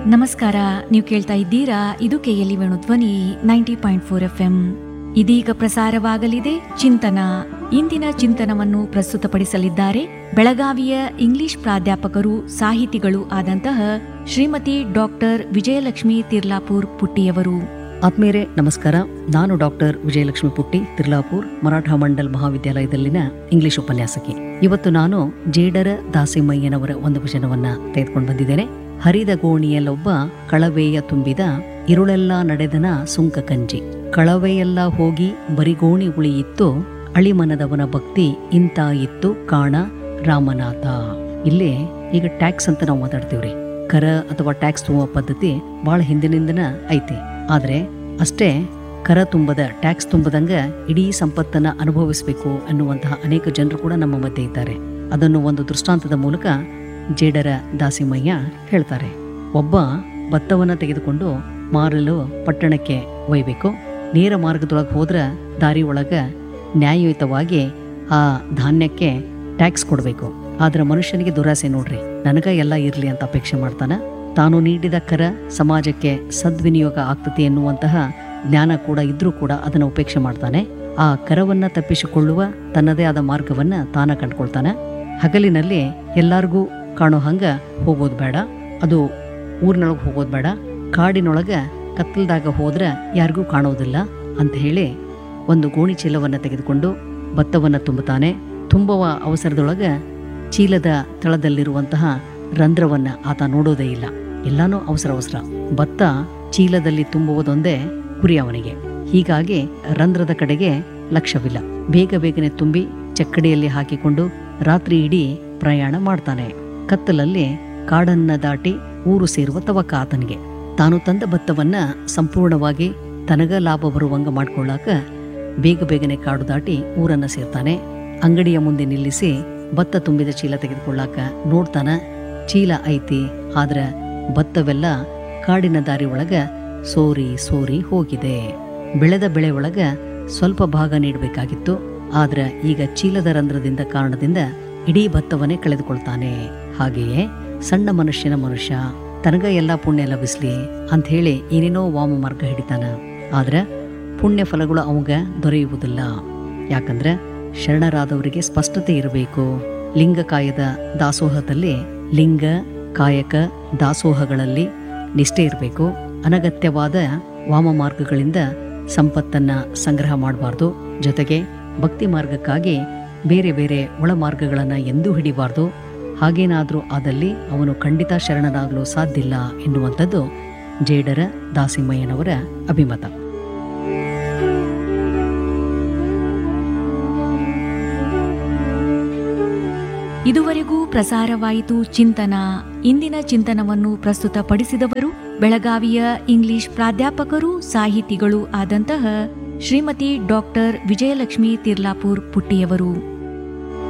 ನಮಸ್ಕಾರ. ನೀವು ಕೇಳ್ತಾ ಇದ್ದೀರಾ, ಇದು ಕೆಎಲ್ಇ ವೇಣುಧ್ವನಿ 90.4 FM. ಇದೀಗ ಪ್ರಸಾರವಾಗಲಿದೆ ಚಿಂತನ. ಇಂದಿನ ಚಿಂತನವನ್ನು ಪ್ರಸ್ತುತಪಡಿಸಲಿದ್ದಾರೆ ಬೆಳಗಾವಿಯ ಇಂಗ್ಲಿಷ್ ಪ್ರಾಧ್ಯಾಪಕರು ಸಾಹಿತಿಗಳು ಆದಂತಹ ಶ್ರೀಮತಿ ಡಾಕ್ಟರ್ ವಿಜಯಲಕ್ಷ್ಮಿ ತಿರ್ಲಾಪುರ್ ಪುಟ್ಟಿಯವರು. ಆತ್ಮೀಯರೇ ನಮಸ್ಕಾರ. ನಾನು ಡಾಕ್ಟರ್ ವಿಜಯಲಕ್ಷ್ಮಿ ಪುಟ್ಟಿ ತಿರ್ಲಾಪುರ್ ಮರಾಠ ಮಂಡಲ್ ಮಹಾವಿದ್ಯಾಲಯದಲ್ಲಿನ ಇಂಗ್ಲಿಷ್ ಉಪನ್ಯಾಸಕಿ. ಇವತ್ತು ನಾನು ಜೇಡರ ದಾಸಿಮಯ್ಯನವರ ಒಂದು ವಚನವನ್ನ ತೆಗೆದುಕೊಂಡು ಬಂದಿದ್ದೇನೆ. ಹರಿದ ಗೋಣಿಯಲ್ಲೊಬ್ಬ ಕಳವೆಯ ತುಂಬಿದ ಇರುಳೆಲ್ಲ ನಡೆದನ ಸುಂಕ ಕಂಜಿ. ಕಳವೆಯೆಲ್ಲ ಹೋಗಿ ಬರಿಗೋಣಿ ಉಳಿಯಿತ್ತು, ಅಳಿಮನದವನ ಭಕ್ತಿ ಇಂತ ಇತ್ತು ಕಾಣ ರಾಮನಾಥ. ಇಲ್ಲಿ ಈಗ ಟ್ಯಾಕ್ಸ್ ಅಂತ ನಾವು ಮಾತಾಡ್ತೀವ್ರಿ. ಕರ ಅಥವಾ ಟ್ಯಾಕ್ಸ್ ತುಂಬುವ ಪದ್ಧತಿ ಬಹಳ ಹಿಂದಿನಿಂದನ ಐತಿ. ಆದ್ರೆ ಅಷ್ಟೇ ಕರ ತುಂಬದ ಟ್ಯಾಕ್ಸ್ ತುಂಬದಂಗ ಇಡೀ ಸಂಪತ್ತನ್ನ ಅನುಭವಿಸಬೇಕು ಅನ್ನುವಂತಹ ಅನೇಕ ಜನರು ಕೂಡ ನಮ್ಮ ಮಧ್ಯೆ ಇದ್ದಾರೆ. ಅದನ್ನು ಒಂದು ದೃಷ್ಟಾಂತದ ಮೂಲಕ ಜೇಡರ ದಾಸಿಮಯ್ಯ ಹೇಳ್ತಾರೆ. ಒಬ್ಬ ಭತ್ತವನ್ನ ತೆಗೆದುಕೊಂಡು ಮಾರಲು ಪಟ್ಟಣಕ್ಕೆ ಒಯ್ಬೇಕು. ನೇರ ಮಾರ್ಗದೊಳಗೆ ಹೋದ್ರ ದಾರಿ ಒಳಗ ನ್ಯಾಯಯುತವಾಗಿ ಆ ಧಾನ್ಯಕ್ಕೆ ಟ್ಯಾಕ್ಸ್ ಕೊಡಬೇಕು. ಆದ್ರೆ ಮನುಷ್ಯನಿಗೆ ದುರಾಸೆ ನೋಡ್ರಿ, ನನಗ ಎಲ್ಲ ಇರ್ಲಿ ಅಂತ ಅಪೇಕ್ಷೆ ಮಾಡ್ತಾನ. ತಾನು ನೀಡಿದ ಕರ ಸಮಾಜಕ್ಕೆ ಸದ್ವಿನಿಯೋಗ ಆಗ್ತದೆ ಎನ್ನುವಂತಹ ಜ್ಞಾನ ಕೂಡ ಇದ್ರೂ ಕೂಡ ಅದನ್ನು ಉಪೇಕ್ಷೆ ಮಾಡ್ತಾನೆ. ಆ ಕರವನ್ನ ತಪ್ಪಿಸಿಕೊಳ್ಳುವ ತನ್ನದೇ ಆದ ಮಾರ್ಗವನ್ನ ತಾನ ಕಂಡುಕೊಳ್ತಾನೆ. ಹಗಲಿನಲ್ಲಿ ಎಲ್ಲಾರ್ಗೂ ಕಾಣೋ ಹಂಗ ಹೋಗೋದು ಬೇಡ, ಅದು ಊರಿನೊಳಗೆ ಹೋಗೋದು ಬೇಡ, ಕಾಡಿನೊಳಗ ಕತ್ತಲ್ದಾಗ ಹೋದ್ರ ಯಾರಿಗೂ ಕಾಣೋದಿಲ್ಲ ಅಂತ ಹೇಳಿ ಒಂದು ಗೋಣಿ ಚೀಲವನ್ನ ತೆಗೆದುಕೊಂಡು ಭತ್ತವನ್ನ ತುಂಬುತ್ತಾನೆ. ತುಂಬುವ ಅವಸರದೊಳಗ ಚೀಲದ ತಳದಲ್ಲಿರುವಂತಹ ರಂಧ್ರವನ್ನ ಆತ ನೋಡೋದೇ ಇಲ್ಲ. ಎಲ್ಲಾನು ಅವಸರ. ಭತ್ತ ಚೀಲದಲ್ಲಿ ತುಂಬುವುದೊಂದೇ ಗುರಿ ಅವನಿಗೆ. ಹೀಗಾಗಿ ರಂಧ್ರದ ಕಡೆಗೆ ಲಕ್ಷ್ಯವಿಲ್ಲ. ಬೇಗನೆ ತುಂಬಿ ಚಕ್ಕಡಿಯಲ್ಲಿ ಹಾಕಿಕೊಂಡು ರಾತ್ರಿ ಇಡೀ ಪ್ರಯಾಣ ಮಾಡ್ತಾನೆ. ಕತ್ತಲಲ್ಲಿ ಕಾಡನ್ನ ದಾಟಿ ಊರು ಸೇರುವ ತವಕ ಆತನಿಗೆ. ತಾನು ತಂದ ಭತ್ತವನ್ನ ಸಂಪೂರ್ಣವಾಗಿ ತನಗ ಲಾಭ ಬರುವಂಗ ಮಾಡ್ಕೊಳ್ಳಾಕ ಬೇಗನೆ ಕಾಡು ದಾಟಿ ಊರನ್ನ ಸೇರ್ತಾನೆ. ಅಂಗಡಿಯ ಮುಂದೆ ನಿಲ್ಲಿಸಿ ಭತ್ತ ತುಂಬಿದ ಚೀಲ ತೆಗೆದುಕೊಳ್ಳಾಕ ನೋಡ್ತಾನ. ಚೀಲ ಐತಿ, ಆದ್ರ ಭತ್ತವೆಲ್ಲ ಕಾಡಿನ ದಾರಿ ಒಳಗ ಸೋರಿ ಹೋಗಿದೆ. ಬೆಳೆದ ಬೆಳೆ ಒಳಗ ಸ್ವಲ್ಪ ಭಾಗ ನೀಡಬೇಕಾಗಿತ್ತು. ಆದ್ರ ಈಗ ಚೀಲದ ರಂಧ್ರದಿಂದ ಕಾರಣದಿಂದ ಇಡೀ ಭತ್ತವನ್ನೇ ಕಳೆದುಕೊಳ್ತಾನೆ. ಹಾಗೆಯೇ ಸಣ್ಣ ಮನುಷ್ಯ ತನಗ ಎಲ್ಲ ಪುಣ್ಯ ಲಭಿಸ್ಲಿ ಅಂತ ಹೇಳಿ ಏನೇನೋ ವಾಮ ಮಾರ್ಗ ಹಿಡಿತಾನ. ಆದ್ರ ಪುಣ್ಯ ಫಲಗಳು ಅವಾಗ ದೊರೆಯುವುದಿಲ್ಲ. ಯಾಕಂದ್ರೆ ಶರಣರಾದವರಿಗೆ ಸ್ಪಷ್ಟತೆ ಇರಬೇಕು. ಲಿಂಗಕಾಯದ ದಾಸೋಹದಲ್ಲಿ ಲಿಂಗ ಕಾಯಕ ದಾಸೋಹಗಳಲ್ಲಿ ನಿಷ್ಠೆ ಇರಬೇಕು. ಅನಗತ್ಯವಾದ ವಾಮ ಮಾರ್ಗಗಳಿಂದ ಸಂಪತ್ತನ್ನ ಸಂಗ್ರಹ ಮಾಡಬಾರ್ದು. ಜೊತೆಗೆ ಭಕ್ತಿ ಮಾರ್ಗಕ್ಕಾಗಿ ಬೇರೆ ಒಳ ಮಾರ್ಗಗಳನ್ನ ಎಂದೂ ಹಿಡಿಬಾರ್ದು. ಹಾಗೇನಾದ್ರೂ ಆದಲ್ಲಿ ಅವನು ಖಂಡಿತ ಶರಣನಾಗಲು ಸಾಧ್ಯವಿಲ್ಲ ಎನ್ನುವಂಥದ್ದು ಜೇಡರ ದಾಸಿಮಯ್ಯನವರ ಅಭಿಮತ. ಇದುವರೆಗೂ ಪ್ರಸಾರವಾಯಿತು ಚಿಂತನ. ಇಂದಿನ ಚಿಂತನವನ್ನು ಪ್ರಸ್ತುತಪಡಿಸಿದವರು ಬೆಳಗಾವಿಯ ಇಂಗ್ಲಿಷ್ ಪ್ರಾಧ್ಯಾಪಕರು ಸಾಹಿತಿಗಳು ಆದಂತಹ ಶ್ರೀಮತಿ ಡಾಕ್ಟರ್ ವಿಜಯಲಕ್ಷ್ಮಿ ತಿರ್ಲಾಪುರ್ ಪುಟ್ಟಿಯವರು.